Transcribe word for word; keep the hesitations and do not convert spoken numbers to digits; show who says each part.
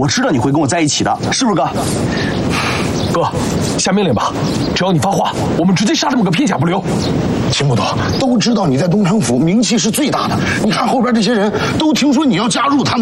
Speaker 1: 我知道你会跟我在一起的，是不是哥？
Speaker 2: 哥，下命令吧！只要你发话，我们直接杀他们个片甲不留。
Speaker 3: 秦捕头，都知道你在东城府名气是最大的，你看后边这些人都听说你要加入他们。